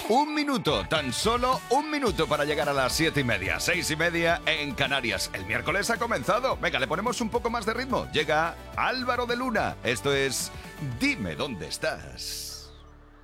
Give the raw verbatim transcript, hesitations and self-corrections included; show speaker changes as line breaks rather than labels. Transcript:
Un minuto, tan solo un minuto para llegar a las siete y media, seis y media en Canarias. El miércoles ha comenzado. Venga, le ponemos un poco más de ritmo. Llega Álvaro de Luna. Esto es Dime dónde estás.